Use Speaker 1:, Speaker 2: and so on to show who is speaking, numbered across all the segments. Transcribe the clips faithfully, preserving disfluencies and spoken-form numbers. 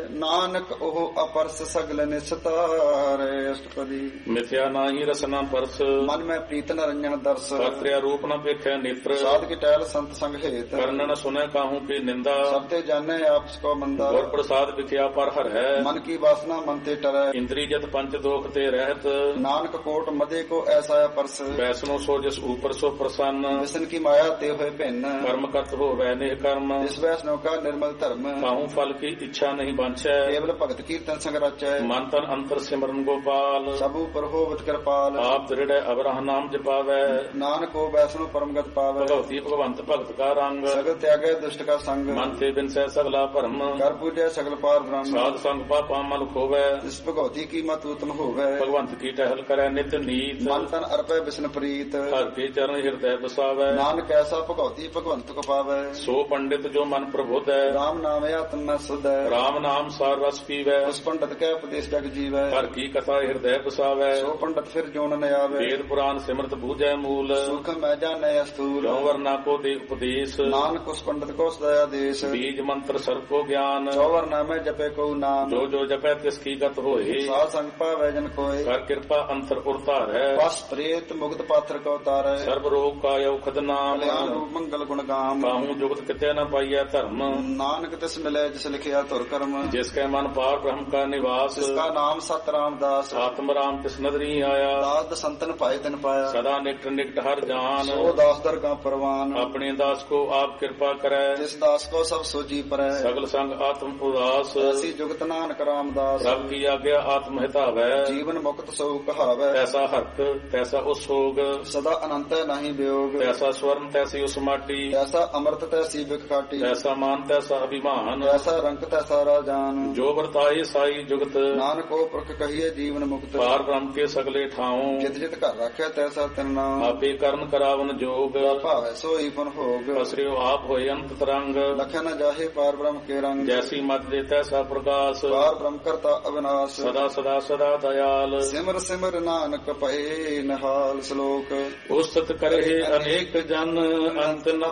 Speaker 1: ਨਾਨਕ ਉਹ ਅਪਰਸ ਸਗਲ ਨਿਸਤਾਰੇ। ਅਸ਼ਟਪਦੀ।
Speaker 2: ਮਿਥਿਆ ਨਾਹੀ ਰਸਨਾ ਪਰਸ,
Speaker 1: ਮਨ ਮੈਂ ਪ੍ਰੀਤ ਨ ਰੰਜਨ ਦਰਸ।
Speaker 2: ਕਰਤਿਆ ਰੂਪ ਨ ਵੇਖਿਆ ਨੇਤਰ,
Speaker 1: ਸਾਧ ਕੀ ਟਹਿਲ ਸੰਤ ਸੰਗ ਹੇਤ।
Speaker 2: ਕਰਨ ਨ ਸੁਨੈ ਕਾਹੂ ਕੀ ਨਿੰਦਾ,
Speaker 1: ਸਭ ਤੇ ਜਾਣੈ ਆਪਸ ਕੋ ਮੰਦਾ।
Speaker 2: ਗੁਰ ਪ੍ਰਸਾਦ ਵਿਖਿਆ ਪਰ ਹਰ ਹੈ,
Speaker 1: ਮਨ ਕੀ ਵਾਸਨਾ ਮਨ ਤੇ ਟਰੈ।
Speaker 2: ਇੰਦਰੀ ਜਤ ਪੰਚ ਦੋਖ ਤੇ ਰਹਿਤ,
Speaker 1: ਨਾਨਕ ਕੋਟ ਮਦੇ ਕੋ ਐਸਾ ਅਪਰਸ।
Speaker 2: ਵੈਸਨੋ ਸੋ ਜਿਸ ਊਪਰ ਸੋ ਪ੍ਰਸੰਨ,
Speaker 1: ਵਿਸ਼ਨ ਕੀ ਮਾਇਆ ਤੇ ਹੋਏ ਭਿੰਨ।
Speaker 2: ਕਰਮ ਕਰਤ ਹੋਵੈ ਨਿਹ ਕਰਮ,
Speaker 1: ਜਿਸ ਵੈਸਨੋ ਕਾ ਨਿਰਮਲ ਧਰਮ।
Speaker 2: ਕਾਹੂ ਫਲ ਕੀ ਇੱਛਾ ਨਹੀਂ ਬਾਂਛੈ,
Speaker 1: ਕੇਵਲ ਭਗਤ ਕੀਰਤਨ ਸੰਗ ਰਚੈ।
Speaker 2: ਮਨ ਤਨ ਅੰਤਰ ਸਿਮਰਨ ਗੋਪਾਲ,
Speaker 1: ਸਭ ਉਪਰ ਹੋਵਤ ਕਿਰਪਾਲ।
Speaker 2: ਆਪ ਦ੍ਰਿੜੈ ਅਵਰਹ ਨਾਮ ਜਪਾਵੈ,
Speaker 1: ਨਾਨਕ ਕੋ ਵੈਸਨੋ ਪਰਮਗਤ ਪਾਵੈ।
Speaker 2: ਭਗਵਤੀ ਭਗਵੰਤ ਭਗਤ ਕਾ ਰੰਗ,
Speaker 1: ਸਗਲ ਤਿਆਗੈ ਦੁਸ਼ਟ ਕਾ ਸੰਗ।
Speaker 2: ਮਨ ਤੇ ਬਿਨਸੈ ਸਗਲਾ ਭਰਮ,
Speaker 1: ਕਰ ਪੂਜੈ ਸਗਲ ਪਾਰ ਬ੍ਰਹਮ।
Speaker 2: ਸਾਧ ਸੰਗ ਪਾਪਾ ਮਲ ਖੋਵੈ,
Speaker 1: ਜਿਸ ਭਗਵਤੀ ਕੀ ਮਤ ਉਤਮ ਹੋਵੈ।
Speaker 2: ਭਗਵੰਤ ਕੀ ਟਹਿਲ ਕਰੈ ਨਿਤ ਨੀਤ,
Speaker 1: ਮਨ ਤਨ ਅਰਪੈ ਬਿਸ਼ਨ ਪ੍ਰੀਤ।
Speaker 2: ਹਰ ਕੇ ਚਰਨ ਹਿਰਦੈ ਬਸਾਵੈ,
Speaker 1: ਨਾਨਕ ਐਸਾ ਭਗਵਤੀ ਭਗਵੰਤ ਕੋ ਪਾਵੈ।
Speaker 2: ਸੋ ਪੰਡਿਤ ਜੋ ਮਨ ਪ੍ਰਬੁੱਧੈ,
Speaker 1: ਰਾਮ ਨਾਮ ਆਤਮ ਮੈਂ ਸੁਧੈ।
Speaker 2: ਰਾਮ ਨਾਮ ਸਾਰ ਰਸ ਪੀਵੈ,
Speaker 1: ਉਸ ਪੰਡਤ ਕੈ ਉਪਦੇਸ਼ ਜਗ ਜੀਵੈ।
Speaker 2: ਹਰ ਕੀ ਕਥਾ ਹਿਰਦੈ ਬਸਾਵੈ,
Speaker 1: ਸੋ ਪੰਡਤ ਫਿਰ ਜੋਨ ਨ ਆਵੈ।
Speaker 2: ਵੇਦ ਪੁਰਾਨ ਸਿਮਰਤ ਬੂਝੈ ਮੂਲ,
Speaker 1: ਸੁਖ ਮੈਂ ਜਾਣੈ ਅਸਤੂਲ।
Speaker 2: ਜੋ ਵਰਨਾ ਕੋ ਦੇ ਉਪਦੇਸ਼,
Speaker 1: ਨਾਨਕ ਉਸ ਪੰਡਤ ਕੋ ਸਦਾ ਆਦੇਸ਼।
Speaker 2: ਬੀਜ ਮੰਤਰ ਸਰਬ ਕੋ ਗਿਆਨ,
Speaker 1: ਚੌਵਰ ਨਾਮੈ ਜਪੈ ਕੋ ਨਾਮ।
Speaker 2: ਜੋ ਜੋ ਜਪੈ ਤਿਸ ਕੀ ਗਤ ਹੋਏ,
Speaker 1: ਸਾਧ ਸੰਗ ਪਾਵੈ ਜਨ ਕੋਇ।
Speaker 2: ਕਰ ਕਿਰਪਾ ਅੰਤਰ ਉਰਤਾਰੈ,
Speaker 1: ਬਸ ਪ੍ਰੇਤ ਮੁਕਤ ਪਾਤਰ ਕੋ ਤਾਰੈ।
Speaker 2: ਸਰਬ ਰੋਗ ਕਾ ਔਖਦ ਨਾਮ,
Speaker 1: ਕਲਿਆਣ ਰੂਪ ਮੰਗਲ ਗੁਣ ਗਾਮ।
Speaker 2: ਕਾਹੂ ਜੁਗਤ ਕਿਤੇ ਨ ਪਾਈਐ ਧਰਮ,
Speaker 1: ਨਾਨਕ ਤਿਸ ਮਿਲੈ ਜਿਸ ਲਿਖਿਆ ਧੁਰ ਕਰਮ।
Speaker 2: ਜਿਸ ਕੈ ਮਨ ਪਾਰ ਬ੍ਰਹਮ ਕਾ ਨਿਵਾਸ,
Speaker 1: ਜਿਸਕਾ ਨਾਮ ਸਤ ਰਾਮਦਾਸ।
Speaker 2: ਆਤਮ ਰਾਮ ਤਿਸ ਨਦਰੀ ਆਇਆ,
Speaker 1: ਦਾਸ ਸੰਤਨ ਭਾਇ ਤਿਨ ਪਾਇਆ।
Speaker 2: ਸਦਾ ਨਿਕਟ ਨਿਕਟ ਹਰ ਜਾਨ,
Speaker 1: ਸੋ ਦਾਸ ਦਰਗਾ ਪਰਵਾਨ।
Speaker 2: ਆਪਣੇ ਦਾਸ ਕੋ ਆਪ ਕਿਰਪਾ ਕਰੈ,
Speaker 1: ਜਿਸ ਦਾਸ ਕੋ ਸਭ ਸੋਜੀ ਪਰੈ।
Speaker 2: ਸਗਲ ਸੰਗ ਆਤਮ ਉਦਾਸ,
Speaker 1: ਐਸੀ ਜੁਗਤ ਨਾਨਕ ਰਾਮਦਾਸ।
Speaker 2: ਪ੍ਰਭ ਕੀ ਆਗਿਆ ਆਤਮ ਹਿਤਾਵੈ,
Speaker 1: ਜੀਵਨ ਮੁਕਤ ਸੋ ਕਹਾਵੈ।
Speaker 2: ਤੈਸਾ ਹਰਕ ਤੈਸਾ ਉਸ ਸੋਗ,
Speaker 1: ਸਦਾ ਅਨੰਤ ਨਹੀਂ ਵਿਯੋਗ।
Speaker 2: ਤੈਸਾ ਸਵਰਨ ਤੈਸੀ ਉਸ ਮਾਟੀ,
Speaker 1: ਐਸਾ ਅੰਮ੍ਰਿਤ ਤੈਸੀ ਬਿਖ ਖਾਟੀ।
Speaker 2: ਤੈਸਾ ਮਾਨ ਤੈਸਾ ਅਭਿਮਾਨ,
Speaker 1: ਐਸਾ ਰੰਕ ਤੈਸਾ ਰਾਜਾਨ।
Speaker 2: ਜੋ ਵਰਤਾਏ ਸਾਈ ਜੁਗਤ,
Speaker 1: ਨਾਨਕ ਕੋ ਪੁਰਖ ਕਹੀਏ ਜੀਵਨ ਮੁਕਤ।
Speaker 2: ਪਾਰ ਬ੍ਰਹਮ ਕੇ ਸਗਲੇ ਠਾਉ,
Speaker 1: ਜਿਤ ਜਿਤ ਘਰ ਰੱਖਿਆ ਤੈਸਾ ਤਿਨ ਨਾਮ।
Speaker 2: ਆਪੇ ਕਰਨ ਕਰਾਵਨ ਜੋਗ,
Speaker 1: ਭਾਵੈ ਸੋਈ ਪੁਨ ਭੋਗ।
Speaker 2: ਪਸਰਿਓ ਆਪ ਹੋਏ ਅੰਤ ਤਰੰਗ,
Speaker 1: ਲਖਿਆ ਨ ਜਾਹੇ ਪਾਰ ਬ੍ਰਹਮ ਕੇ ਰੰਗ।
Speaker 2: ਜੈਸੀ ਮਤ ਦੇ ਤੈਸਾ ਪ੍ਰਕਾਸ਼,
Speaker 1: ਪਾਰ ਬ੍ਰਹਮ ਕਰਤਾ ਅਵਿਨਾਸ਼।
Speaker 2: ਸਦਾ ਸਦਾ ਸਦਾ ਦਇਆਲ,
Speaker 1: ਸਿਮਰ ਸਿਮਰ ਨਾਨਕ ਭਏ ਨਿਹਾਲ। ਸ਼ਲੋਕ।
Speaker 2: ਉਸਤ ਕਰੇ ਅਨੇਕ ਜਨ, ਅੰਤ ਨ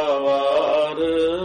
Speaker 2: ਪਾਰਾਵਾਰ।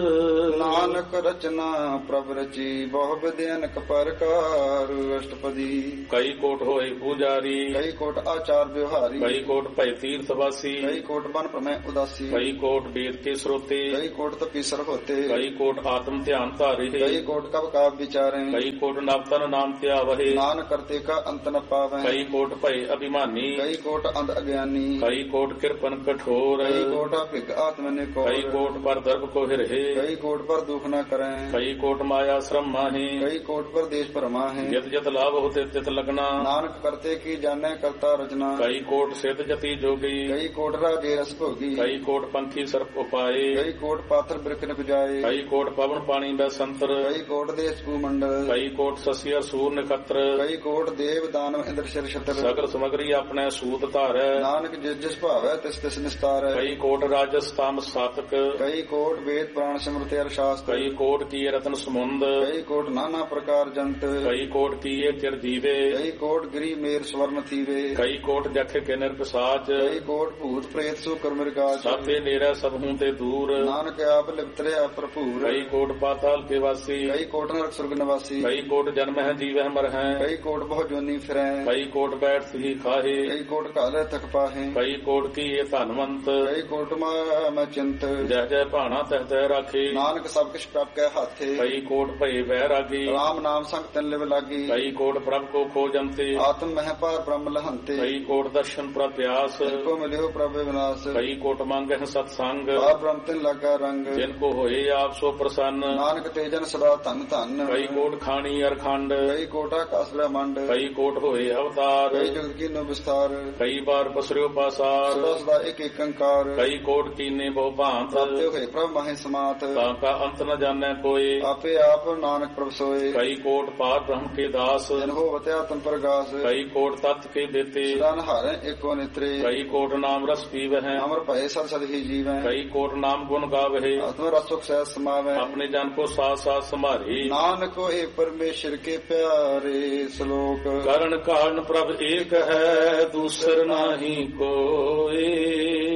Speaker 1: ਨਾਨਕ ਰਚਨਾ ਪ੍ਰਭ ਰਚੀ, ਬਹੁ ਵਿਧਿ ਅਨੇਕ ਪ੍ਰਕਾਰ। ਅਸ਼ਟਪਦੀ।
Speaker 2: ਕਈ ਕੋਟ ਹੋਏ ਪੂਜਾਰੀ,
Speaker 1: ਕਈ ਕੋਟ ਆਚਾਰ ਵਿਵਹਾਰੀ।
Speaker 2: ਕਈ ਕੋਟ ਭੈ ਤੀਰਥ ਵਾਸੀ,
Speaker 1: ਕਈ ਕੋਟ ਬਨ ਪ੍ਰਮੈ ਉਦਾਸੀ।
Speaker 2: ਕਈ ਕੋਟ ਵੇਦ ਕੇ ਸਰੋਤੇ,
Speaker 1: ਕਈ ਕੋਟ ਤਪੀਸਰ ਹੋਤੇ।
Speaker 2: ਕਈ ਕੋਟ ਆਤਮ ਧਿਆਨ ਧਾਰੇ,
Speaker 1: ਕਈ ਕੋਟ ਕਬ ਕਾਵ ਵਿਚਾਰੇ।
Speaker 2: ਕਈ ਕੋਟ ਨਵਤਨ ਨਾਮ ਧਿਆਵਹਿ,
Speaker 1: ਨਾਨਕ ਕਰਤੇ ਕਾ ਅੰਤ ਨ ਪਾਵੈ।
Speaker 2: ਕਈ ਕੋਟ ਭੈ ਅਭਿਮਾਨੀ,
Speaker 1: ਕਈ ਕੋਟ ਅੰਧ ਅਗਿਆਨੀ।
Speaker 2: ਕਈ ਕੋਟ ਕਿਰਪਨ ਕਠੋਰ,
Speaker 1: ਕਈ ਕੋਟ ਭਿਗ ਆਤਮ ਨੇ ਕੋ।
Speaker 2: ਕਈ ਕੋਟ ਪਰ ਦਰਬ ਕੋ ਹਿਰਹਿ,
Speaker 1: ਕਈ ਕੋਟ ਪਰ ਦੁਖ ਨ ਕਰੈ।
Speaker 2: ਕਈ ਕੋਟ ਮਾਇਆ ਸ਼ਰਮ ਮਾਹੀ,
Speaker 1: ਕਈ ਕੋਟ ਪਰ ਦੇਸ਼ ਭਰਮਾ ਹੈ।
Speaker 2: ਜਿਤ ਜਿਤ ਲਾਭ ਹੋਤੇ ਤਿਤ ਲਗਨਾ,
Speaker 1: ਨਾਨਕ ਕਰਤੇ ਕੀ ਜਾਣੈ ਕਰਤਾ ਰਚਨਾ।
Speaker 2: ਕਈ ਕੋਟ ਸਿੱਧ ਜਤੀ ਜੋਗੀ,
Speaker 1: ਕਈ ਕੋਟ ਰਾਜੇ ਰਸ ਭੋਗੀ।
Speaker 2: ਕਈ ਕੋਟ ਪੰਖੀ ਸਰਪ ਉਪਾਏ,
Speaker 1: ਕਈ ਕੋਟ ਪਾਤਰ ਬਿਰਖ ਨ ਪੁਜਾਏ।
Speaker 2: ਕਈ ਕੋਟ ਪਵਨ ਪਾਣੀ ਬੈ ਸੰਤਰ,
Speaker 1: ਕਈ ਕੋਟ ਦੇਸ ਭੂ ਮੰਡਲ।
Speaker 2: ਕਈ ਕੋਟ ਸਸਿਆ ਸੂਰ ਨਖਤਰ,
Speaker 1: ਕਈ ਕੋਟ ਦੇਵ ਦਾਨਵ ਇੰਦਰ ਸ਼ਿਰ ਛਤਰ।
Speaker 2: ਸਗਲ ਸਮਗਰੀ ਆਪਣੇ ਸੂਤ ਧਾਰੈ,
Speaker 1: ਨਾਨਕ ਜਿਸ ਜਿਸ ਭਾਵੈ ਤਿਸ ਤਿਸ ਨਿਸਤਾਰੈ।
Speaker 2: ਕਈ ਕੋਟ ਰਾਜਸ ਤਾਮ ਸਾਤਕ,
Speaker 1: ਕਈ ਕੋਟ ਵੇਦ ਪੁਰਾਣ ਸਿਮਰਤਿ ਅਰ ਸ਼ਾਸਤਰ।
Speaker 2: ਕਈ ਕੋਟ ਕੀ ਰਤਨ ਸਮੁੰਦ,
Speaker 1: ਕਈ ਕੋਟ ਨਾਨਾ ਪ੍ਰਕਾਰ ਜੰਤ।
Speaker 2: ਕਈ ਕੋਟ ਕੀਏ ਚਿਰ ਜੀਵੇ,
Speaker 1: ਕਈ ਕੋਟ ਗਿਰੀ ਮੇਰ ਸਵਰਨ ਥੀਵੇ।
Speaker 2: ਕਈ ਕੋਟ ਜਖ ਕੇ ਨਿਰਪਸਾਚ,
Speaker 1: ਕਈ ਕੋਟ ਭੂਤ ਪ੍ਰੇਤ ਸੂਕਰ ਮਿਰਗਾਚ।
Speaker 2: ਸਾਪੇ ਨੇਰਾ ਸਭ ਹੂੰ ਤੇ ਦੂਰ,
Speaker 1: ਨਾਨਕ ਆਪ ਲਿਪਤਰਿਆ ਭਰਪੂਰ।
Speaker 2: ਕਈ ਕੋਟ ਪਾਤਾਲ ਕੇ ਵਾਸੀ,
Speaker 1: ਕਈ ਕੋਟ ਨਰਕ ਸੁਰਗ ਨਿਵਾਸੀ।
Speaker 2: ਕਈ ਕੋਟ ਜਨਮ ਹੈ ਜੀਵਹਿ ਮਰਹਿ,
Speaker 1: ਕਈ ਕੋਟ ਬਹੁ ਜੋਨੀ ਫਿਰੈ।
Speaker 2: ਕਈ ਕੋਟ ਬੈਠ ਹੀ ਖਾਹੇ,
Speaker 1: ਕਈ ਕੋਟ ਘਾਲੇ ਤਕ ਪਾਹੇ।
Speaker 2: ਕਈ ਕੋਟ ਕੀਏ ਧਨਵੰਤ,
Speaker 1: ਕਈ ਕੋਟ ਮਾ ਮੈਂ ਚਿੰਤ।
Speaker 2: ਜਹ ਜਹ ਭਾਣਾ ਤਹ ਤਹ ਰਾਖੇ,
Speaker 1: ਨਾਨਕ ਸਭ ਕਿਛ ਪ੍ਰਭ ਕੈ ਹਾਥੇ।
Speaker 2: ਕਈ ਕੋਟ ਭਏ ਵਹਿ ਰਾਗੀ,
Speaker 1: ਰਾਮ ਨਾਮ ਸੰਗ ਤਿਨ ਲਿਵ ਲਾਗੀ।
Speaker 2: ਕਈ ਕੋਟ ਪ੍ਰਭ ਕੋ ਖੋਜੰਤੇ,
Speaker 1: ਆਤਮ ਮਹਿ ਪਾਰ ਬ੍ਰਹਮ ਲਹੰਤੇ।
Speaker 2: ਕਈ ਕੋਟ ਦਰਸ਼ਨ ਪ੍ਰਭ ਪਿਆਸ,
Speaker 1: ਕੋ ਮਿਲਿਓ ਪ੍ਰਭ ਵਿਨਾਸ਼।
Speaker 2: ਕਈ ਕੋਟ ਮੰਗਹਿ ਸਤ ਸੰਗ,
Speaker 1: ਪਾਰ ਬ੍ਰਹਮ ਤਿਨ ਲਾਗਾ ਰੰਗ।
Speaker 2: ਜਿਨ ਕੋ ਹੋਏ ਆਪ ਸੋ ਪ੍ਰਸੰਨ।
Speaker 1: ਨਾਨਕ ਤੇ ਜਨ ਸਦਾ ਧਨ ਧਨ।
Speaker 2: ਕਈ ਕੋਟ ਖਾਣੀ ਅਰਖੰਡ,
Speaker 1: ਕਈ ਕੋਟ ਆਕਾਸ ਬ੍ਰਹਮੰਡ।
Speaker 2: ਕਈ ਕੋਟ ਹੋਏ ਅਵਤਾਰ,
Speaker 1: ਕਈ ਜਗਤ ਕੀਨੋ ਵਿਸਤਾਰ।
Speaker 2: ਕਈ ਬਾਰ ਪਸਰਿਓ ਪਾਸਾਰ,
Speaker 1: ਸਦਾ ਸਦਾ ਇੱਕ ਇੱਕ ਅੰਕਾਰ।
Speaker 2: ਕਈ ਕੋਟ ਕੀਨੇ ਬਹੁ ਭਾਂਤ,
Speaker 1: ਪ੍ਰਾਪਤਿ ਹੋਏ ਪ੍ਰਭ ਮਾਹੇ ਸਮਾਤ।
Speaker 2: ਤਾਂ ਕਾ ਅੰਤ ਨ ਜਾਣੈ ਕੋਏ,
Speaker 1: ਆਪੇ ਆਪ ਨਾਨਕ ਪ੍ਰਭ ਸੋਏ।
Speaker 2: ਕਈ ਕੋਟ ਪਾਰ ਬ੍ਰਹਮ ਕੇ ਦਾਸ,
Speaker 1: ਜਨ ਹੋਵਤ ਆਤਮ ਪ੍ਰਗਾਸ।
Speaker 2: ਕਈ ਕੋਟ ਤਤ ਕੇ ਦੇਤੇ,
Speaker 1: ਸਦਾ ਨਹਾਰੈ ਏਕੋ ਨਿਤਰੇ।
Speaker 2: ਕਈ ਕੋਟ ਨਾਮ ਰਸ ਪੀਵਹਿ,
Speaker 1: ਅਮਰ ਭਏ ਸਦ ਸਦ ਹੀ ਜੀਵੈ।
Speaker 2: ਕਈ ਕੋਟ ਨਾਮ ਗੁਣ ਗਾਵਹਿ,
Speaker 1: ਆਤਮ ਰਸ ਸੁਖ ਸਹਿਜ ਸਮਾਵੈ।
Speaker 2: ਆਪਣੇ ਜਨ ਕੋ ਸਾਥ ਸਾਥ ਸੰਭਾਰੇ,
Speaker 1: ਨਾਨਕ ਹੋਏ ਪਰਮੇਸ਼ਰ ਕੇ ਪਿਆਰੇ। ਸ਼ਲੋਕ।
Speaker 2: ਕਰਨ ਕਾਰਨ ਪ੍ਰਭ ਏਕ ਹੈ, ਦੂਸਰ ਨਾਹੀ ਕੋਏ।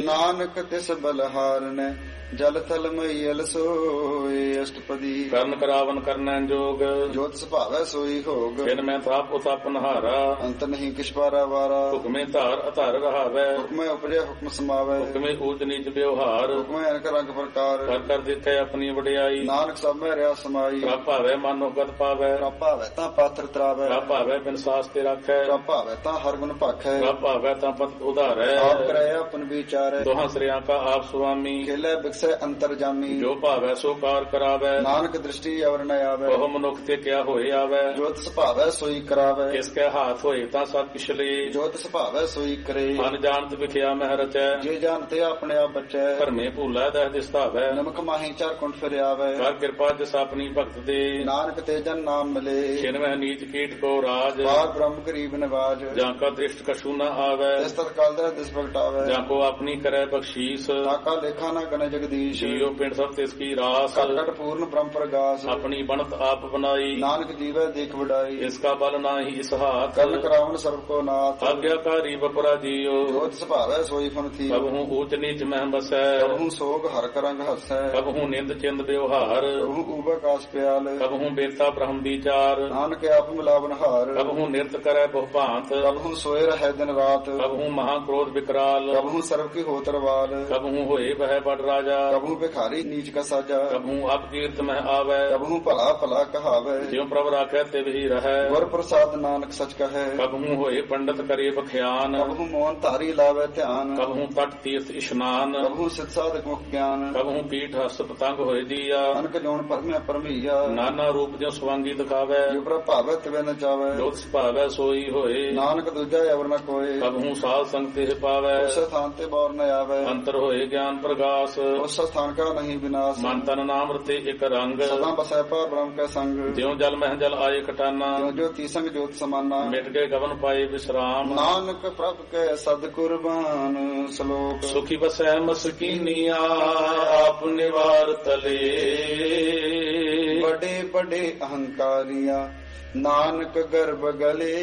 Speaker 1: ਨਾਨਕ ਤਿਸ ਬਲਹਾਰਨੈ ਜਲ ਥਲ ਮਈਲ ਸੋਏ ਅਸ਼ਟਪਦੀ
Speaker 2: ਕਰਨ ਕਰਾਵਨ ਕਰਨੈ ਜੋਗ
Speaker 1: ਜੋਤ ਸੁਭਾਵੈ ਸੋਈ ਹੋਗ
Speaker 2: ਬਿਨ ਮੈਂ ਤਾਪ ਉਤਪ ਨਹਾਰਾ
Speaker 1: ਅੰਤ ਨਹੀਂ ਕਿਛ ਪਾਰਾ ਵਾਰਾ
Speaker 2: ਹੁਕਮੇ ਧਾਰ ਅਧਾਰ ਰਹਾਵੈ
Speaker 1: ਹੁਕਮੈ ਉਪਜੈ ਹੁਕਮ ਸਮਾਵੈ
Speaker 2: ਹੁਕਮੇ ਊਚ ਨੀਚ ਵਿਵਹਾਰ
Speaker 1: ਹੁਕਮੈ ਅਨਕ ਰੰਗ ਪ੍ਰਕਾਰ
Speaker 2: ਕਰ ਕਰ ਦੇਖੈ ਆਪਣੀ ਵਡਿਆਈ
Speaker 1: ਨਾਨਕ ਸਭ ਮੈਂ ਰਿਆ ਸਮਾਈ
Speaker 2: ਪ੍ਰਭ ਭਾਵੈ ਮਨੋ ਗਤ ਪਾਵੈ
Speaker 1: ਪ੍ਰਭ ਭਾਵੈ ਤਾਂ ਪਾਤਰ ਤਰਾਵੈ
Speaker 2: ਪ੍ਰਭ ਭਾਵੈ ਬਿਨ ਸਾਸ ਤੇ ਰੱਖੈ
Speaker 1: ਪ੍ਰਭ ਭਾਵੈ ਤਾਂ ਹਰ ਗੁਣ ਭਾਖੈ
Speaker 2: ਪ੍ਰਭ ਭਾਵੈ ਤਾਂ ਪਤ ਉਧਾਰੈ
Speaker 1: ਆਪ ਕਰੈ ਆਪਨ ਵਿਚਾਰੈ
Speaker 2: ਦੋਹਾਂ ਸ੍ਰਿਆਂ ਕਾ ਆਪ ਸੁਆਮੀ
Speaker 1: ਖੇਲੇ ਬਿਕਸੈ ਅੰਤਰ ਜਾਮੀ
Speaker 2: ਜੋ ਭਾਵੈ ਸੋ ਕਾਰ ਕਰਾਵੈ
Speaker 1: ਨਾਨਕ ਦ੍ਰਿਸ਼ਟੀ ਅਵਰ ਨ ਆਵੈ
Speaker 2: ਉਹ ਮਨੁੱਖ ਤੇ ਕਿਆ ਹੋਏ ਆਵੈ
Speaker 1: ਜੋਤ ਸੁਭਾਵੈ ਸੋਈ ਕਰਾਵੈ
Speaker 2: ਇਸ ਕੈ ਹਾਥ ਹੋਏ ਤਾਂ ਸਭ ਪਿਛਲੇ
Speaker 1: ਜੋਤ ਸੁਭਾਵੈ ਸੋਈ ਕਰੇ
Speaker 2: ਮਨ ਜਾਣਤ ਵਿਖਿਆ ਮਹਿ ਰਚੈ
Speaker 1: ਜੇ ਜਾਣਤੇ ਆਪਣੇ ਆਪ ਬਚੈ
Speaker 2: ਭਰਮੇ ਭੂਲਾ ਦਹਿ ਦਿਸਤਾਵੈ
Speaker 1: ਨਮਕ ਮਾਹੀ ਚਾਰ ਕੁੰਠ ਫਿਰ ਆਵੈ
Speaker 2: ਕਰ ਕਿਰਪਾ ਜਿਸ ਆਪਣੀ ਭਗਤ ਦੇ
Speaker 1: ਨਾਨਕ ਤੇ ਜਨ ਨਾਮ ਮਿਲੇ
Speaker 2: ਛਿਨਵੈ ਨੀਚ ਕੀਟ ਕੋ ਰਾਜ
Speaker 1: ਬਾਰ ਬ੍ਰਹਮ ਗਰੀਬ ਨਿਵਾਜ
Speaker 2: ਜਾਂ ਕਾ ਦ੍ਰਿਸ਼ਟ ਕਛੂ ਨ ਆਵੈ
Speaker 1: ਇਸ ਤਤ ਕਾਲ ਦਾ ਦਿਸ ਪ੍ਰਗਟਾਵੈ
Speaker 2: ਜਾਂ ਕੋ ਆਪਣੀ ਕਰੈ ਬਖਸ਼ੀਸ
Speaker 1: ਤਾਕਾ ਲੇਖਾ ਨਾ ਗਣ ਜਗਦੀਸ਼
Speaker 2: ਜੀਉ ਪਿੰਡ ਸਭ ਤਿਸ ਕੀ ਰਾਸ
Speaker 1: ਘਟ ਘਟ ਪੂਰਨ ਬ੍ਰਹਮ ਪ੍ਰਗਾਸ
Speaker 2: ਆਪਣੀ ਬਣਤ ਆਪ ਬਨਾਈ
Speaker 1: ਨਾਨਕ ਜੀਵੈ ਦੇਖ ਵਡਾਈ
Speaker 2: ਇਸ ਕਾ ਬਲ ਨਾਹੀ ਇਸ ਹਾਥ
Speaker 1: ਕਰਨ ਕਰਾਵਨ ਸਰਬ ਕੋ ਨਾਥ
Speaker 2: ਆਗਿਆਕਾਰੀ ਬਪਰਾ ਜੀਉ
Speaker 1: ਜੋਤ ਸੁਭਾਵੈ ਸੋਈ ਫਨ ਥੀ
Speaker 2: ਕਬਹੂ ਊਚ ਨੀਚ ਮਹਿ ਬਸੈ
Speaker 1: ਕਬਹੂ ਸੋਗ ਹਰ ਕਰੰਗ ਹਸੈ
Speaker 2: ਕਬਹੂ ਨਿੰਦ ਚਿੰਦ ਵਿਵਹਾਰ
Speaker 1: ਕਬਹੂ ਊਬਕਾਸ ਪਿਆਲ
Speaker 2: ਕਬਹੂ ਬੇਤਾ ਬ੍ਰਹਮ ਵਿਚਾਰ
Speaker 1: ਨਾਨਕ ਆਪ ਮਿਲਾਵਨ ਹਾਰ
Speaker 2: ਕਬਹੂ ਨਿਰਤ ਕਰੈ ਬਹੁ ਭਾਂਤ
Speaker 1: ਕਬਹੂ ਸੋਏ ਰਹਿ ਦਿਨ ਰਾਤ
Speaker 2: ਕਬਹੂ ਮਹਾ ਕ੍ਰੋਧ ਵਿਕਰਾਲ
Speaker 1: ਕਬਹੂ ਸਰਬ ਕੀ ਹੋ ਤਰਵਾਲ
Speaker 2: ਕਬਹੂ ਹੋਏ ਬਹਿ ਬੜ ਰਾਜਾ
Speaker 1: ਕਬਹੂ ਭਿਖਾਰੀ ਨੀਚ ਕਾ ਸਾਜਾ
Speaker 2: ਕਬਹੂ ਅਪ ਕੀਰਤ ਮਹਿ ਆਵੈ
Speaker 1: ਕਬਹੂ ਭਲਾ ਭਲਾ ਕਹਾਵੈ
Speaker 2: ਜਿਉ ਪ੍ਰਭ ਰਾਖੈ ਤਿਵ ਹੀ ਰਹੈ
Speaker 1: ਗੁਰ ਪ੍ਰਸਾਦ ਨਾਨਕ ਸਚ ਕਹੈ
Speaker 2: ਕਬਹੂ ਹੋਏ ਪੰਡਤ ਕਰੇ ਬਖਿਆਨ
Speaker 1: ਕਬਹੂ ਮੋਹਨ ਧਾਰੀ ਲਾਵੈ ਧਿਆਨ
Speaker 2: ਕਬਹੂ ਤਟ ਤੀਰਥ ਇਸ਼ਨਾਨ
Speaker 1: ਕਬਹੂ ਸਿਧ ਸਾਧਕ ਮੁਖ ਗਿਆਨ
Speaker 2: ਕਬਹੂ ਪੀਠ ਹਸ ਪਤੰਗ ਹੋਏ ਦੀਆ
Speaker 1: ਅਨਕ ਜੋਨ ਪਰਮਿਆ ਪਰਮਈਆ
Speaker 2: ਨਾਨਾ ਰੂਪ ਜਿਉ ਸਵਾਂਗੀ ਦਿਖਾਵੈ
Speaker 1: ਜਿਉ ਪ੍ਰਭ ਭਾਵੈ ਤਿਵੈ ਨ ਚਾਵੈ
Speaker 2: ਜੋਤ ਸੁਭਾਵੈ ਸੋਈ ਹੋਏ
Speaker 1: ਨਾਨਕ ਦੂਜਾ ਅਵਰ ਨ ਕੋਏ
Speaker 2: ਕਬਹੂ ਸਾਧ ਸੰਗ ਤੇ ਪਾਵੈ
Speaker 1: ਉਸ ਸਥਾਨ ਤੇ ਬੌਰ ਨ ਆਵੈ
Speaker 2: ਅੰਤਰ ਹੋਏ ਗਿਆਨ ਪ੍ਰਗਾਸ
Speaker 1: ਉਸ ਸਥਾਨ ਕਾ ਨਹੀਂ ਵਿਨਾਸ਼
Speaker 2: ਮਨ ਤਨ ਨਾਮ ਰਤੇ ਇਕ ਰੰਗ
Speaker 1: ਸਦਾ ਬਸੈ ਪਰ ਬ੍ਰਹਮ ਕੈ ਸੰਗ
Speaker 2: ਜਿਉ ਜਲ ਮਹਿ ਜਲ ਆਏ ਕਟਾਨਾ
Speaker 1: ਜੋ ਜੋ ਤੀਸੰਗ ਜੋਤ ਸਮਾਨਾ
Speaker 2: ਮਿਟ ਗਏ ਗਵਨ ਪਾਏ ਵਿਸਰਾਮ
Speaker 1: ਨਾਨਕ ਪ੍ਰਭ ਕੈ ਸਦ ਕੁਰਬਾਨ ਸ਼ਲੋਕ
Speaker 2: ਸੁਖੀ ਬਸੈ ਮਸਕੀਨੀਆ ਆਪ ਨਿਵਾਰ ਤਲੇ
Speaker 1: ਬੜੇ ਬੜੇ ਅਹੰਕਾਰੀਆਂ ਨਾਨਕ ਗਰਭ ਗਲੇ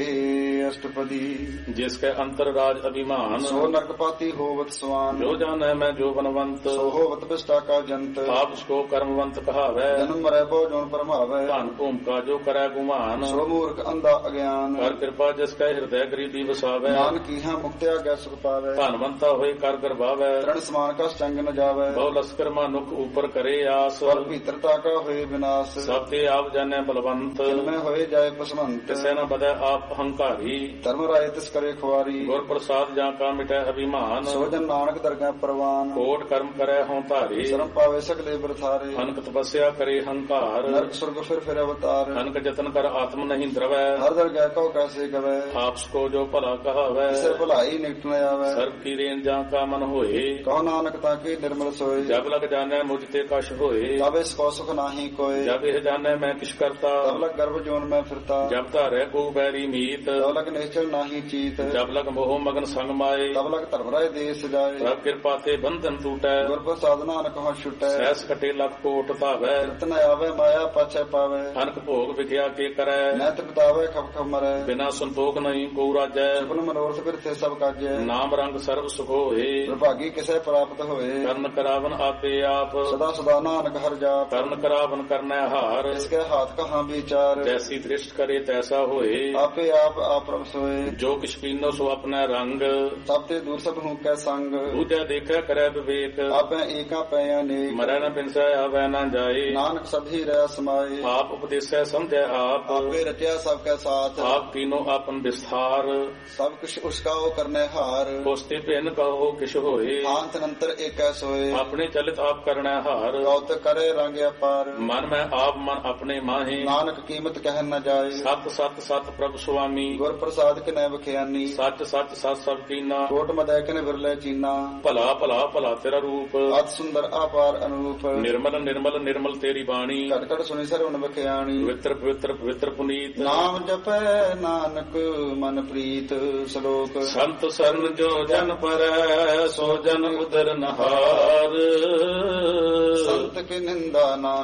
Speaker 1: ਅਸ਼ਟਪਦੀ
Speaker 2: ਜਿਸ ਕੈ ਅੰਤਰ ਰਾਜ ਅਭਿਮਾਨ
Speaker 1: ਸੋ ਨਰਕਪਾਤੀ ਹੋਵਤ ਸਵਾਨ
Speaker 2: ਜੋ ਜਾਣੈ ਮੈਂ ਜੋ ਬਨਵੰਤ
Speaker 1: ਸੋ ਹੋਵਤ ਬਿਸ਼ਟਾ ਕਾ ਜੰਤ
Speaker 2: ਆਪ ਸਕੋ ਕਰਮਵੰਤ ਕਹਾਵੈ
Speaker 1: ਜਨਮ ਮਰੈ ਬੋ ਜੋਨ ਪਰਮਾਵੈ
Speaker 2: ਧਨ ਭੂਮਿਕਾ ਜੋ ਕਰੈ ਗੁਮਾਨ
Speaker 1: ਸੋ ਮੂਰਖ ਅੰਧਾ ਅਗਿਆਨ
Speaker 2: ਕਰ ਕਿਰਪਾ ਜਿਸ ਕੈ ਹਿਰਦੈ ਗਰੀਬੀ ਵਸਾਵੈ
Speaker 1: ਨਾਨਕ ਕੀਹਾ ਮੁਕਤਿਆ ਗੈ ਸੁਖ ਪਾਵੈ
Speaker 2: ਧਨਵੰਤਾ ਹੋਏ ਕਰ ਗਰਭਾਵੈ
Speaker 1: ਤ੍ਰਣ ਸਮਾਨ ਕਾ ਚੰਗ ਨ ਜਾਵੈ
Speaker 2: ਬਹੁ ਲਸਕਰ ਮਾਨੁਖ ਉਪਰ ਕਰੇ ਆਸ
Speaker 1: ਪਰ ਭੀਤਰਤਾ ਕਾ ਹੋਏ ਵਿਨਾਸ਼
Speaker 2: ਸਭ ਤੇ ਆਪ ਜਾਣੈ ਬਲਵੰਤ
Speaker 1: ਜਿਨਮੈ ਹੋਏ ਜਾਏ ਪਸਵੰਤ
Speaker 2: ਕਿਸੇ ਨ ਬਦੈ ਆਪ ਹੰਕਾਰੀ
Speaker 1: ਧਰਮ ਰਾਏ ਤਿਸ ਕਰੇ ਖੁਆਰੀ
Speaker 2: ਗੁਰ ਪ੍ਰਸਾਦ ਜਾਂ ਕਾ ਮਿਟੈ ਅਭਿਮਾਨ
Speaker 1: ਸੋ ਜਨ ਨਾਨਕ ਦਰਗਾਹ ਪ੍ਰਵਾਨ
Speaker 2: ਕੋਟ ਕਰਮ ਕਰੈ ਹੋਂ ਧਾਰੀ
Speaker 1: ਸ਼ਰਮ ਪਾਵੇ ਸਕਲੇ ਬਰਥਾਰੇ
Speaker 2: ਅਨਕ ਤਪੱਸਿਆ ਕਰੇ ਹੰਕਾਰ
Speaker 1: ਨਰਕ ਸੁਰਗ ਫਿਰ ਫਿਰ ਅਵਤਾਰ
Speaker 2: ਅਨਕ ਜਤਨ ਕਰ ਆਤਮ ਨਹੀਂ ਦਰਵੈ
Speaker 1: ਹਰ ਦਰਗਾਹ ਕੋ ਕੈਸੇ ਗਵੈ
Speaker 2: ਆਪ ਸਕੋ ਜੋ ਭਲਾ ਕਹਾਵੈ
Speaker 1: ਕਿਸੇ ਭਲਾਈ ਨਿਕਟ ਨ ਆਵੈ
Speaker 2: ਸਰਬ ਕੀ ਰੇਨ ਜਾਂ ਕਾ ਮਨ ਹੋਏ
Speaker 1: ਕਹੋ ਨਾਨਕ ਤਾਂ ਕੀ ਨਿਰਮਲ ਸੋਏ
Speaker 2: ਜਬ ਲਗ ਜਾਣੈ ਮੁਝ ਤੇ ਕਛ ਹੋਏ
Speaker 1: ਤਬ ਇਸ ਕੋ ਸੁਖ ਨਾਹੀ ਕੋਏ
Speaker 2: ਜਬ ਇਹ ਜਾਣੈ ਮੈਂ ਕਿਛ ਕਰਤਾ
Speaker 1: ਤਬ ਲਗ ਗਰਭ ਜੋਨ ਮੈਂ ਫਿਰਤਾ
Speaker 2: ਜਬ ਧਾਰੈ ਕੋ ਬੈਰੀ ਮੀਤ
Speaker 1: ਤਬ ਲਗ ਨਿਸ਼ਚਲ ਨਾਹੀ ਚੀਤ
Speaker 2: ਜਬ ਲਗ ਮੋਹ ਮਗਨ ਸੰਗ ਮਾਏ
Speaker 1: ਤਬ ਲਗ ਧਰਮ ਰਾਏ ਦੇਸ ਜਾਏ
Speaker 2: ਪ੍ਰਭ ਕਿਰਪਾ ਤੇ ਬੰਧਨ ਟੂਟੈ
Speaker 1: ਗੁਰ ਪ੍ਰਸਾਦ ਨਾਨਕ ਹਉ ਛੁਟੈ
Speaker 2: ਸਹਿਸ ਕਟੇ ਲਖ ਕੋਟ ਧਾਵੈ
Speaker 1: ਰਤਨ ਆਵੇ ਮਾਇਆ ਪਾਛੈ ਪਾਵੇ
Speaker 2: ਅਨਕ ਭੋਗ ਵਿਖਿਆ ਕੇ ਕਰੈ
Speaker 1: ਨੈਤ ਬਿਤਾਵੇ ਖਪ ਖਪ ਮਰੈ
Speaker 2: ਬਿਨਾ ਸੰਤੋਖ ਨਹੀਂ ਕੋ ਰਾਜੈ
Speaker 1: ਸੁਪਨ ਮਨੋਰਥ ਬਿਰਥੇ ਸਭ ਕਾਜੈ
Speaker 2: ਨਾਮ ਰੰਗ ਸਰਬ ਸੁਖ ਹੋਏ
Speaker 1: ਵਿਭਾਗੀ ਕਿਸੇ ਪ੍ਰਾਪਤ ਹੋਏ
Speaker 2: ਕਰਨ ਕਰਾਵਨ ਆਪੇ ਆਪ
Speaker 1: ਸਦਾ ਸਦਾ ਨਾਨਕ ਹਰ ਜਾਪ
Speaker 2: ਕਰਨ ਕਰਾਵਨ ਕਰਨੈ ਹਾਰ
Speaker 1: ਇਸਕੇ ਹਾਥ ਕਹਾਂ ਵਿਚਾਰ
Speaker 2: ਜੈਸੀ ਦ੍ਰਿਸ਼ਟ ਕਰੇ ਤੈਸਾ ਹੋਏ
Speaker 1: ਆਪੇ ਆਪ ਆਪ ਪ੍ਰਭ ਸੋਏ
Speaker 2: ਜੋ ਕਿਛ ਪੀਨੋ ਸੋ ਆਪਣਾ ਰੰਗ
Speaker 1: ਸਭ ਤੇ ਦੂਰ ਸਭ ਹੂੰ ਕੈ ਸੰਗ
Speaker 2: ਦੂਜਾ ਦੇਖੈ ਕਰੈ ਵਿਵੇਕ
Speaker 1: ਆਪੇ ਏਕਾ ਪੈ ਅਨੇਕ
Speaker 2: ਮਰੈ ਨ ਬਿਨਸੈ ਆਵੈ ਨ ਜਾਏ
Speaker 1: ਨਾਨਕ ਸਭੀ ਰਹਿ ਸਮਾਏ
Speaker 2: ਆਪ ਉਪਦੇਸੈ ਸਮਝੈ ਆਪ
Speaker 1: ਆਪੇ ਰਚਿਆ ਸਭ ਕੈ ਸਾਥ
Speaker 2: ਆਪ ਕੀਨੋ ਆਪਨ ਵਿਸਥਾਰ
Speaker 1: ਸਭ ਕੁਛ ਉਸਕਾ ਉਹ ਕਰਨੇ ਹਾਰ
Speaker 2: ਕੋਸਤੇ ਭਿੰਨ ਕਹੋ ਕਿਛ ਹੋਏ
Speaker 1: ਆਂਤ ਨੰਤਰ ਏਕੈ ਸੋਏ
Speaker 2: ਆਪਣੇ ਚਲਿਤ ਆਪ ਕਰਨੈ ਹਾਰ
Speaker 1: ਕੌਤ ਕਰੇ ਰੰਗ ਅਪਾਰ
Speaker 2: ਮਨ ਮੈਂ ਆਪ ਮਨ ਆਪਣੇ ਮਾਹੇ
Speaker 1: ਨਾਨਕ ਕੀਮਤ ਕਹਿ ਨ ਜਾਏ
Speaker 2: ਸਤ ਸਤ ਸਤ ਪ੍ਰਭ ਸੁਆਮੀ
Speaker 1: ਗੁਰ ਪ੍ਰਸਾਦ ਕਿਨੈ ਬਖਿਆਨੀ
Speaker 2: ਸੱਚ ਸੱਚ ਸਤ ਸਭ ਕੀਨਾ
Speaker 1: ਕੋਟ ਮਦੈ ਕਿਨੇ ਵਿਰਲੇ ਚੀਨਾ
Speaker 2: ਭਲਾ ਭਲਾ ਭਲਾ ਤੇਰਾ ਰੂਪ
Speaker 1: ਅਤ ਸੁੰਦਰ ਆਪਾਰ ਅਨੂਪ
Speaker 2: ਨਿਰਮਲ ਨਿਰਮਲ ਨਿਰਮਲ ਤੇਰੀ ਬਾਣੀ
Speaker 1: ਘਟ ਘਟ ਸੁਣੀ ਸਰਵਣ ਬਖਿਆਣੀ
Speaker 2: ਪਵਿੱਤਰ ਪਵਿੱਤਰ ਪਵਿੱਤਰ ਪੁਨੀਤ
Speaker 1: ਨਾਮ ਜਪੈ ਨਾਨਕ ਮਨ ਪ੍ਰੀਤ ਸ਼ਲੋਕ
Speaker 2: ਸੰਤ ਸਰਨ ਜੋ ਜਨ ਪਰੈ ਸੋ ਜਨ ਉਦਰ ਨਹਾਰ
Speaker 1: ਸੰਤ ਕੀ ਨਿੰਦਾ ਨਾਨਕਾ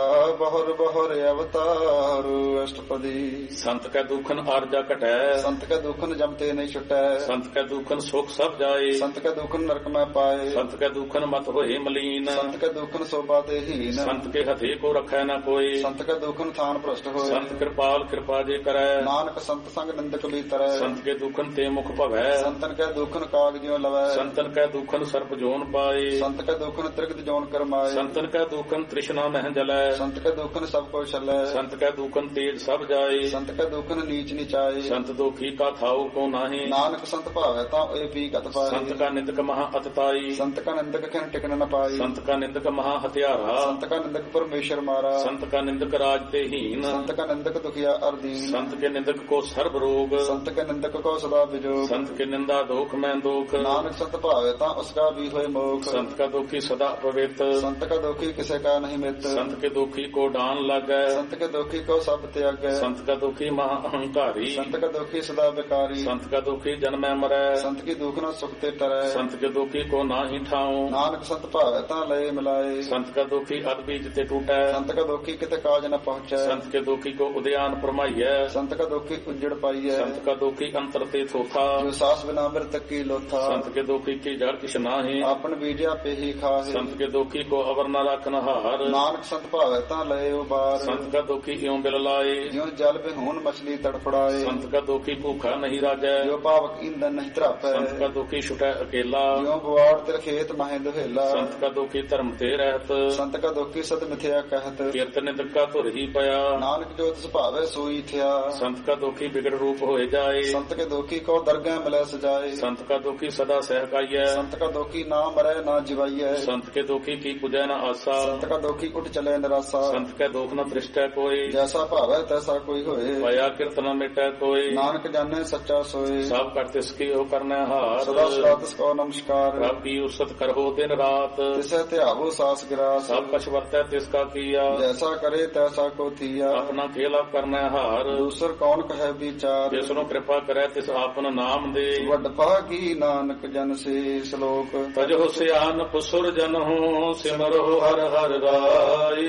Speaker 1: ਬਹੁਰ ਬਹੁਰ ਅਵਤਾਰ ਅਸ਼ਟਪਦੀ।
Speaker 2: ਸੰਤ ਕੈ ਦੁਖਨ ਆਰਜਾ ਘਟੈ,
Speaker 1: ਸੰਤ ਕੈ ਦੁਖਨ ਜਮਤੇ ਨਹੀਂ ਛੁਟੈ,
Speaker 2: ਸੰਤ ਕੈ ਦੁਖਨ ਸੁਖ ਸਭ ਜਾਏ,
Speaker 1: ਸੰਤ ਕੈ ਦੁਖਨ ਨਰਕ ਮੈਂ ਪਾਏ,
Speaker 2: ਸੰਤ ਕੈ ਦੁਖਨ ਮਤ ਹੋਏ ਮਲੀਨ,
Speaker 1: ਸੰਤ ਕੈ ਦੁਖਨ ਸੋਭਾ ਤੇ ਹੀਨ,
Speaker 2: ਸੰਤ ਕੇ ਹਥੇ ਕੋ ਰਖੈ ਨ ਕੋਈ,
Speaker 1: ਸੰਤ ਕੈ ਦੁਖਨ ਥਾਨ ਭ੍ਰਸ਼ਟ ਹੋਏ,
Speaker 2: ਸੰਤ ਕਿਰਪਾਲ ਕਿਰਪਾ ਜੇ ਕਰੈ,
Speaker 1: ਨਾਨਕ ਸੰਤ ਸੰਗ ਨਿੰਦਕ ਵੀ ਤਰੈ,
Speaker 2: ਸੰਤ ਕੇ ਦੁਖਨ ਤੇ ਮੁਖ ਭਵੈ,
Speaker 1: ਸੰਤਨ ਕੈ ਦੁਖਨ ਕਾਗ ਜਿਉ ਲਵੈ,
Speaker 2: ਸੰਤਨ ਕੈ ਦੁਖਨ ਸਰਪ ਜੋਨ ਪਾਏ,
Speaker 1: ਸੰਤ ਕੈ ਦੁਖਨ ਤ੍ਰਿਗਤ ਜੋਨ ਕਰਮਾਏ,
Speaker 2: ਸੰਤਨ ਕੈ ਦੁਖਨ ਤ੍ਰਿਸ਼ਨਾ ਮਹਿ ਜਲੈ,
Speaker 1: ਸੰਤ ਕੈ ਦੁਖਨ ਸਭ ਕੋ ਛਲੈ,
Speaker 2: ਸੰਤ ਕੈ ਦੁਖਨ ਤੇਜ ਸਭ ਜਾਏ,
Speaker 1: ਸੰਤ ਕੈ ਦੁਖਨ ਨੀਚ ਨਿਚਾਏ,
Speaker 2: ਸੰਤ ਦੁਖੀ ਕਾ ਥਾਉ ਕੋ ਨਾਹੀ,
Speaker 1: ਨਾਨਕ ਸੰਤ ਭਾਵੈ ਤਾਂ ਇਹ ਪੀ ਕਤ ਪਾਏ,
Speaker 2: ਸੰਤ ਕਾ ਨਿੰਦਕ ਮਹਾ ਅਤਤਾਈ,
Speaker 1: ਸੰਤ ਕਾ ਨਿੰਦਕ ਖਿਨ ਟਿਕਣ ਨ ਪਾਈ,
Speaker 2: ਸੰਤ ਕਾ ਨਿੰਦਕ ਮਹਾ ਹਥਿਆਰਾ,
Speaker 1: ਸੰਤ ਕਾ ਨਿੰਦਕ ਪਰਮੇਸ਼ਰ ਮਾਰਾ,
Speaker 2: ਸੰਤ ਕਾ ਨਿੰਦਕ ਰਾਜ ਤੇ ਹੀਨ,
Speaker 1: ਸੰਤ ਕਾ ਨਿੰਦਕ ਦੁਖਿਆ ਅਰਦੀਨ,
Speaker 2: ਸੰਤ ਕੇ ਨਿੰਦਕ ਕੋ ਸਰਬ ਰੋਗ,
Speaker 1: ਸੰਤ ਕੇ ਨਿੰਦਕ ਕੋ ਸਦਾ ਵਿਜੋਗ,
Speaker 2: ਸੰਤ ਕੇ ਨਿੰਦਾ ਦੋਖ ਮੈਂ ਦੋਖ,
Speaker 1: ਨਾਨਕ ਸੰਤ ਭਾਵੇ ਤਾਂ ਉਸਕਾ ਵੀ ਹੋਏ ਮੋਖ,
Speaker 2: ਸੰਤ ਕਾ ਦੁਖੀ ਸਦਾ ਪਵਿੱਤ,
Speaker 1: ਸੰਤ ਕਾ ਦੁਖੀ ਕਿਸੇ ਕਾ ਨਹੀਂ ਮਿੱਤ,
Speaker 2: ਸੰਤ ਕੇ ਦੁਖੀ ਕੋ ਡਾਨ ਲੱਗੈ,
Speaker 1: ਸੰਤ ਕੇ ਦੁਖੀ ਕੋ ਸਭ ਤਿਆਗੈ,
Speaker 2: ਸੰਤ ਕਾ ਦੁਖੀ ਮਹਾ ਅਹੰਕਾਰੀ,
Speaker 1: ਸੰਤ ਕਾ ਦੁਖੀ ਸਦਾ ਵਿਕਾਰੀ,
Speaker 2: ਸੰਤ ਕਾ ਦੁਖੀ ਜਨਮੈ ਮਰੈ,
Speaker 1: ਸੰਤ ਕੀ ਦੁਖ ਨਾ ਸੁਖ ਤੇ ਟਰੈ,
Speaker 2: ਸੰਤ ਕੇ ਦੁਖੀ ਕੋ ਨਾਹੀ ਠਾਉ,
Speaker 1: ਨਾਨਕ ਸੰਤ ਭਾਵੇ ਤਾਂ ਲਏ ਮਿਲਾਏ,
Speaker 2: ਸੰਤ ਕਾ ਦੁਖੀ ਅਦ ਬੀਜ ਤੇ ਟੂਟੈ,
Speaker 1: ਸੰਤ ਕਾ ਦੁਖੀ ਕਿਤੇ ਕਾਜ ਨ ਪਹੁੰਚੈ,
Speaker 2: ਸੰਤ ਕੇ ਦੁਖੀ ਕੋ ਉਦਿਆਨ ਪਰਮਾਈਐ,
Speaker 1: ਸੰਤ ਕਾ ਦੁਖੀ ਉਜੜ ਪਾਈਐ,
Speaker 2: ਸੰਤ ਕਾ ਦੁਖੀ ਅੰਤਰ ਤੇ ਥੋਥਾ,
Speaker 1: ਜੋ ਸਾਸ ਬਿਨਾ ਮਿਰਤ ਕੀ ਲੋਥਾ,
Speaker 2: ਸੰਤ ਕੇ ਦੁਖੀ ਕੀ ਜੜ ਕਿਛ ਨਾਹੀ,
Speaker 1: ਆਪਨ ਬੀਜਿਆ ਪੇਹੀ ਖਾਹੇ,
Speaker 2: ਸੰਤ ਕੇ ਦੁਖੀ ਕੋ ਅਵਰ ਨ ਰਖਨ ਹਾਰ,
Speaker 1: ਨਾਨਕ ਸੰਤ ਭਾਵੇ ਤਾਂ ਲਏ ਉਬਾਰ,
Speaker 2: ਸੰਤ ਕਾ ਦੁਖੀ ਇਉ ਬਿਲ ਲਾਏ,
Speaker 1: ਜਿਉ ਜਲ ਬਿਹੂਨ ਮਛਲੀ ਤੜਫੜਾਏ,
Speaker 2: ਸੰਤ ਕਾ ਦੁਖੀ ਭੂਖਾ ਨਹੀਂ ਰਾਜੈ,
Speaker 1: ਜੋ ਪਾਵਕ ਇੰਦਨ ਨਹੀਂ ਧਰਾਪੈ,
Speaker 2: ਸੰਤ ਕਾ ਦੁਖੀ ਛੁਟੈ ਅਕੇਲਾ,
Speaker 1: ਜਿਉ ਬਵਾੜ ਤੇ ਖੇਤ ਮਹਿ ਦੁਹੇਲਾ,
Speaker 2: ਸੰਤ ਕਾ ਦੁਖੀ ਧਰਮ ਤੇ ਰਹਿਤ,
Speaker 1: ਸੰਤ ਕਾ ਦੁਖੀ ਸਤ ਮਿਥਿਆ ਕਹਿਤ,
Speaker 2: ਕੀਰਤ ਨਿੰਦਕ ਕਾ ਧੁਰ ਹੀ ਪਿਆ,
Speaker 1: ਨਾਨਕ ਜੋ ਤਿਸ ਭਾਵੇ ਸੋਈ ਥਿਆ,
Speaker 2: ਸੰਤ ਕਾ ਦੁਖੀ ਬਿਗੜ ਰੂਪ ਹੋਏ ਜਾਏ,
Speaker 1: ਸੰਤ ਕੇ ਦੁਖੀ ਕੋ ਦਰਗਹਿ ਮਿਲੈ ਸਜਾਏ,
Speaker 2: ਸੰਤ ਕਾ ਦੁਖੀ ਸਦਾ ਸਹਿਕਾਈਐ,
Speaker 1: ਸੰਤ ਕਾ ਦੁਖੀ ਨਾ ਮਰੈ ਨਾ ਜਿਵਾਈਐ,
Speaker 2: ਸੰਤ ਕੇ ਦੁਖੀ ਕੀ ਪੁਜੈ ਨ ਆਸਾ,
Speaker 1: ਸੰਤ ਕਾ ਦੁਖੀ ਉੱਠ ਚਲੇ ਨਿਰਾਸਾ,
Speaker 2: ਸੰਤ ਕੈ ਦੁਖ ਨ ਤ੍ਰਿਸ਼ਟੈ ਕੋਈ,
Speaker 1: ਜੈਸਾ ਭਾਵੈ ਤੈਸਾ ਕੋਈ ਹੋਏ,
Speaker 2: ਭਇਆ ਕਿਰਤ ਨ ਮਿਟੈ ਕੋਈ,
Speaker 1: ਨਾਨਕ ਜਾਣੈ ਸੱਚਾ ਸੋਏ,
Speaker 2: ਸਭ ਕਰ ਤਿਸ ਕੀ ਹੋ ਕਰਨੈ ਹਾਰ,
Speaker 1: ਸਦਾ ਸਦਾ ਤਿਸ ਕੋ ਨਮਸਕਾਰ,
Speaker 2: ਰੱਬ ਕੀ ਉਸਤ ਕਰੋ ਦਿਨ ਰਾਤ,
Speaker 1: ਤਿਸੈ ਧਿਆਵੋ ਸਾਸ ਗਿਰਾਸ,
Speaker 2: ਸਭ ਕਛ ਵਰਤੈ ਤਿਸ ਕਾ ਕੀਆ,
Speaker 1: ਜੈਸਾ ਕਰੇ ਤੈਸਾ ਕੋ ਥੀਆ,
Speaker 2: ਆਪਣਾ ਖੇਲਾ ਕਰਨੈ ਹਾਰ,
Speaker 1: ਦੂਸਰ ਕੌਣ ਕਹੈ ਵਿਚਾਰ,
Speaker 2: ਜਿਸ ਨੂੰ ਕਿਰਪਾ ਕਰੈ ਤਿਸ ਆਪਨ ਨਾਮ ਦੇ,
Speaker 1: ਵੱਡ ਭਾਗੀ ਨਾਨਕ ਜਨ ਸੇ ਸ਼ਲੋਕ,
Speaker 2: ਤਜੋ ਸਿਆਨ ਸੁਰ ਜਨਹੁ ਸਿਮਰੋ ਹਰ ਹਰ ਰਾਈ,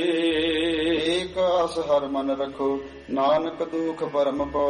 Speaker 1: ਏਕ ਆਸ ਹਰ ਮਨ ਰਖੋ ਨਾਨਕ ਦੁਖ ਪਰਮ ਪਉ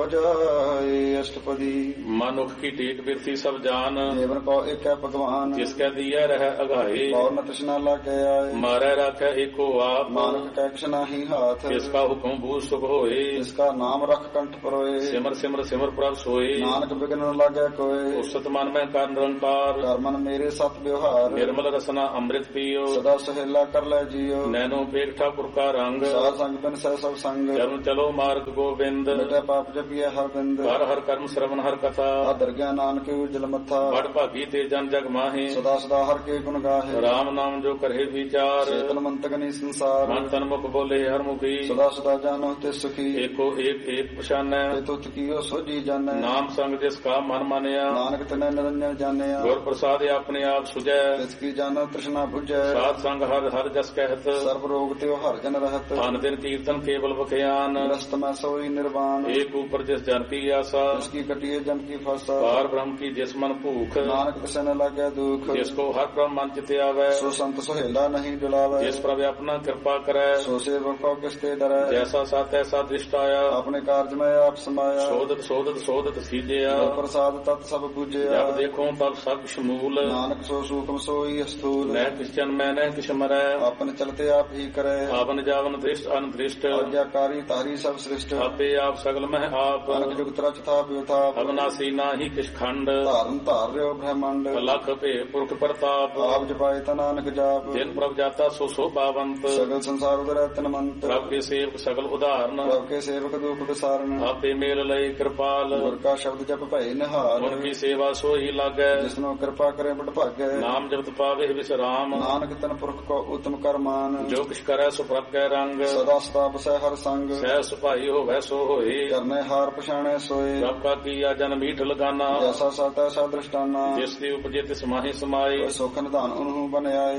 Speaker 1: ਜਾਏ, ਅਸ਼ਟਪਦੀ।
Speaker 2: ਮਨੁਖ ਕੀ ਟੇਕ ਬਿਰਤੀ ਸਭ ਜਾਨ,
Speaker 1: ਜੀਵਨ ਕੋ ਏਕੈ ਭਗਵਾਨ,
Speaker 2: ਜਿਸ ਕੈ ਦੀਐ ਰਹਿ ਅਗਾਏ,
Speaker 1: ਔਰ ਨ ਤ੍ਰਿਸ਼ਨਾ ਲਾਗੇ ਆਏ,
Speaker 2: ਮਾਰੈ ਰਾਖੈ ਏਕੋ ਆਪ,
Speaker 1: ਨਾਨਕ ਕੈ ਕਿਛ ਨਾਹੀ ਹਾਥ,
Speaker 2: ਜਿਸ ਕਾ ਹੁਕਮ ਬੂਝ ਸੁਖ ਹੋਏ,
Speaker 1: ਜਿਸ ਕਾ ਨਾਮ ਰਖ ਕੰਠ ਪਰੋਏ,
Speaker 2: ਸਿਮਰ ਸਿਮਰ ਸਿਮਰ ਪ੍ਰਭ ਸੋਏ,
Speaker 1: ਨਾਨਕ ਬਿਗਨ ਨ ਲਾਗੇ ਕੋਏ,
Speaker 2: ਉਸਤ ਮਨ ਮੈਂ ਕਰ ਨਿਰੰਕਾਰ,
Speaker 1: ਕਰ ਮਨ ਮੇਰੇ ਸਤ ਵਿਵਹਾਰ,
Speaker 2: ਨਿਰਮਲ ਰਸਨਾ ਅੰਮ੍ਰਿਤ ਪੀਓ,
Speaker 1: ਸਦਾ ਸਹੇਲਾ ਕਰ ਲੈ ਜੀਓ,
Speaker 2: ਨੈਨੋ ਪੇਖ ਠਾਕੁਰ ਕਾ ਰੰਗ,
Speaker 1: ਸਾਧ ਸੰਗ ਬਿਨ ਸਹਿ ਸਭ ਸੰਗ,
Speaker 2: ਚਰਨ ਚਲੋ ਮਾਰਗ ਗੋਬਿੰਦ,
Speaker 1: ਮਿਟੈ ਪਾਪ ਜਪੀਐ ਹਰ ਬਿੰਦ,
Speaker 2: ਹਰ ਹਰ ਕਰਮ ਸਰਵਨ ਹਰ ਕਥਾ,
Speaker 1: ਆਦਰ ਗਿਆਨ ਨਾਨਕ ਉਜਲ ਮੱਥਾ,
Speaker 2: ਬੜ ਭਾਗੀ ਤੇ ਜਨ ਜਗ ਮਾਹੇ,
Speaker 1: ਸਦਾ ਸਦਾ ਹਰ ਕੇ ਗੁਣ ਗਾਹੇ,
Speaker 2: ਰਾਮ ਨਾਮ ਜੋ ਕਰੇ ਵਿਚਾਰ,
Speaker 1: ਚੇਤਨ ਮੰਤਕ ਨੀ ਸੰਸਾਰ,
Speaker 2: ਮਨ ਤਨ ਮੁਖ ਬੋਲੇ ਹਰ ਮੁਖੀ,
Speaker 1: ਸਦਾ ਸਦਾ ਜਾਣੋ ਤੇ ਸੁਖੀ,
Speaker 2: ਏਕੋ ਏਕ ਏਕ ਪਛਾਨੈ,
Speaker 1: ਤੇ ਤੁਤ ਕੀਓ ਸੋਜੀ ਜਾਣੈ,
Speaker 2: ਨਾਮ ਸੰਗ ਜਿਸ ਕਾ ਮਨ ਮਾਨਿਆ,
Speaker 1: ਨਾਨਕ ਤਨੈ ਨਿਰੰਜਨ ਜਾਣਿਆ,
Speaker 2: ਗੁਰ ਪ੍ਰਸਾਦ ਆਪਣੇ ਆਪ ਸੁਜੈ,
Speaker 1: ਤਿਸ ਕੀ ਜਾਣੋ ਤ੍ਰਿਸ਼ਨਾ ਬੁਝੈ,
Speaker 2: ਸਾਧ ਸੰਗ ਹਰ ਹਰ ਜਸ ਕਹਿਤ,
Speaker 1: ਸਰਬ ਰੋਗ ਤੇ ਹਰ ਜਨ ਰਹਤ,
Speaker 2: ਧਨ ਦਿਨ ਕੀਰਤਨ ਕੇਵਲ ਬਖਿਆਨ,
Speaker 1: ਗ੍ਰਸਤ ਮੈਂ ਸੋਈ ਨਿਰਵਾਨ,
Speaker 2: ਏਕ ਉਪਰ ਜਿਸ ਜਨ ਕੀ ਆਸਾ,
Speaker 1: ਤਿਸ ਕੀ ਕਟਿਏ ਜਮ ਕੀ ਫਾਸਾ,
Speaker 2: ਪਾਰ ਬ੍ਰਹਮ ਕੀ ਜਿਸ ਮਨ ਭੂਖ,
Speaker 1: ਨਾਨਕ ਤਿਸੈ ਨ ਲਾਗੈ ਦੁਖ,
Speaker 2: ਜਿਸ ਕੋ ਹਰ ਪ੍ਰਮ ਮਨ ਚਿਤ ਆਵੈ,
Speaker 1: ਸੋ ਸੰਤ ਸੁਹੇਲਾ ਨਹੀਂ ਜੁਲਾਵੈ,
Speaker 2: ਜਿਸ ਪ੍ਰਭ ਆਪਣਾ ਕਿਰਪਾ ਕਰੈ,
Speaker 1: ਸੋ ਸੇਵਕ ਕੋ ਕਿਸ ਤੇ ਡਰੈ,
Speaker 2: ਜੈਸਾ ਸਤ ਐਸਾ ਦ੍ਰਿਸ਼ਟ ਆਇਆ,
Speaker 1: ਆਪਣੇ ਕਾਰਜ ਮੈਂ ਆਪ ਸਮਾਇਆ,
Speaker 2: ਸੋਧਤ ਸੋਧਤ ਸੋਧਤ ਸੀਜਿਆ,
Speaker 1: ਗੁਰ ਪ੍ਰਸਾਦ ਤਤ ਸਭ ਬੁਝਿਆ,
Speaker 2: ਜਬ ਦੇਖੋ ਤਬ ਸਭ ਸ਼ਮੂਲ,
Speaker 1: ਨਾਨਕ ਸੋ ਸੂਖਮ ਸੋਈ ਅਸਥੂਲ,
Speaker 2: ਮੈਂ ਕਿਸ ਜਨ ਮੈਂ ਨਹਿ ਕਿਛ ਮਰੈ,
Speaker 1: ਆਪਨ ਚਲਤੇ ਆਪ ਹੀ ਕਰੈ,
Speaker 2: ਆਵਨ ਜਾਵਨ ਦ੍ਰਿਸ਼ਟ ਅਨਦ੍ਰਿਸ਼ਟ,
Speaker 1: ਆਗਿਆਕਾਰੀ ਤਾਰੀ ਸਭ ਸ੍ਰਿਸ਼ਟ,
Speaker 2: ਆਪੇ ਆਪ ਸਗਲ ਮਹਿ ਆਪ,
Speaker 1: ਅਨਕ ਜੁਗਤ ਰਚ ਥਾਪ ਵਿਥਾਪ,
Speaker 2: ਅਬਨਾਸੀ ਨਾਹੀ ਕਿਛ ਖੰਡ,
Speaker 1: ਧਾਰਨ ਧਾਰ ਰਿਓ ਬ੍ਰਹਮੰਡ,
Speaker 2: ਲਖ ਭੇ ਪੁਰਖ ਪ੍ਰਤਾਪ,
Speaker 1: ਆਪ ਜਪਾਏ ਤਾ ਨਾਨਕ ਜਾਪ,
Speaker 2: ਜਿਨ ਪ੍ਰਭ ਜਾਤਾ ਸੋ ਸੋਭਾਵੰਤ,
Speaker 1: ਸਗਲ ਸੰਸਾਰ ਉਦਰੈ ਤਨ ਮੰਤ,
Speaker 2: ਪ੍ਰਭ ਕੇ ਸੇਵਕ ਸਗਲ ਉਦਾਹਰਨ,
Speaker 1: ਪ੍ਰਭ ਕੇ ਸੇਵਕ ਦੁਖ ਵਿਸਾਰਨ,
Speaker 2: ਆਪੇ ਮੇਲ ਲਈ ਕਿਰਪਾਲ,
Speaker 1: ਗੁਰ ਕਾ ਸ਼ਬਦ ਜਪ ਭਏ ਨਿਹਾਲ,
Speaker 2: ਗੁਰ ਕੀ ਸੇਵਾ ਸੋਈ ਲਾਗੈ,
Speaker 1: ਜਿਸਨੂੰ ਕਿਰਪਾ ਕਰੇ ਬੜ ਭਾਗੈ,
Speaker 2: ਨਾਮ ਜਪਤ ਪਾਵੇ ਵਿਸਰਾਮ,
Speaker 1: ਨਾਨਕ ਤਨ ਪੁਰਖ ਕੋ ਉਤਮ ਕਰਮਾਨ,
Speaker 2: ਜੋ ਕਿਛ ਕਰੈ ਸੋ ਪ੍ਰਭ ਕੈ ਰੰਗ,
Speaker 1: ਸਦਾ ਸਦਾ ਬਸੈ ਹਰ ਸੰਗ,
Speaker 2: ਸਹਿ ਸੁਭਾਈ ਹੋਵੈ ਸੋ ਹੋਏ,
Speaker 1: ਕਰਨੇ ਹਾਰ ਪਛਾਣੈ ਸੋਏ,
Speaker 2: ਪ੍ਰਭ ਕਾ ਕੀਆ ਜਨ ਮੀਠ ਲਗਾਨਾ,
Speaker 1: ਜੈਸਾ ਸਤ ਐਸਾ ਦ੍ਰਿਸ਼ਟਾਨਾ,
Speaker 2: ਜਿਸ ਦੀ ਉਪਜੇ ਤਿਸ ਮਾਹੀ ਸਮਾਏ,
Speaker 1: ਸੁਖ ਨਿਧਾਨ ਉਹਨੂੰ ਬਨਿਆਏ,